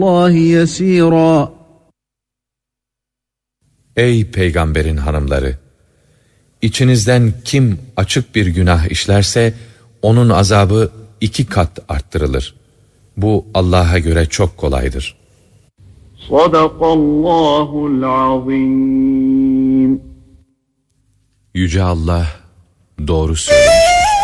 اللّٰهِ يَس۪يرًا. Ey peygamberin hanımları! İçinizden kim açık bir günah işlerse, onun azabı 2 kat arttırılır. Bu Allah'a göre çok kolaydır. Sadakallahul azim. Yüce Allah doğru söylemiştir.